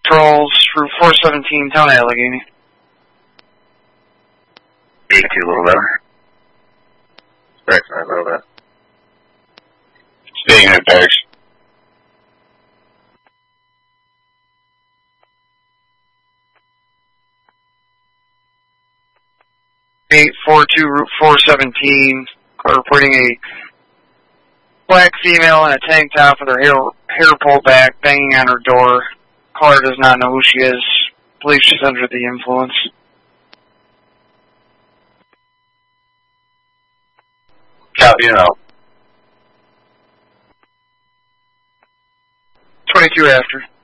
Patrols, Route 417, town Allegheny. 82 a little better. Correct, a little bit. Staying in barracks. Route 417, reporting a black female in a tank top with her hair pulled back, banging on her door. Caller does not know who she is. Believes she's under the influence. Copy and out. 22 after.